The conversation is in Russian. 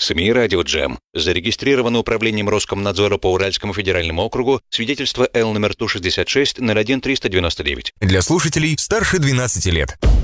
СМИ «Радио Джем». Зарегистрировано управлением Роскомнадзора по Уральскому федеральному округу. Свидетельство Л номер Ту-66-01-399. Для слушателей старше 12 лет.